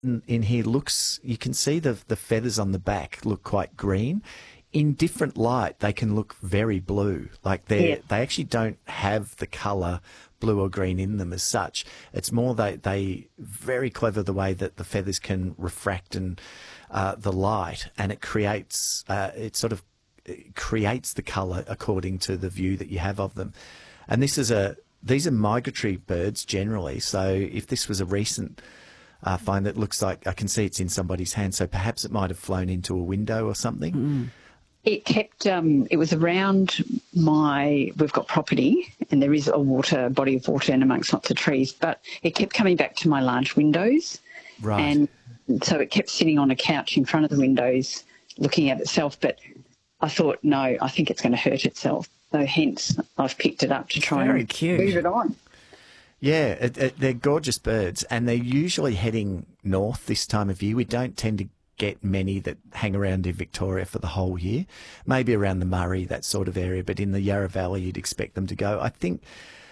in here looks, you can see the feathers on the back look quite green. In different light, they can look very blue. Like Yeah. they actually don't have the colour blue or green in them as such. It's more they very clever the way that the feathers can refract and the light, and it creates it creates the colour according to the view that you have of them. And these are migratory birds generally. So if this was a recent find, that looks like I can see it's in somebody's hand, so perhaps it might have flown into a window or something. It kept, it was around we've got property and there is a body of water in amongst lots of trees, but it kept coming back to my large windows. Right. And so it kept sitting on a couch in front of the windows looking at itself, but I thought, no, I think it's going to hurt itself. So hence I've picked it up to try Very and cute. move it on. Yeah, they're gorgeous birds, and they're usually heading north this time of year. We don't tend to get many that hang around in Victoria for the whole year, maybe around the Murray, that sort of area, but in the Yarra Valley you'd expect them to go. I think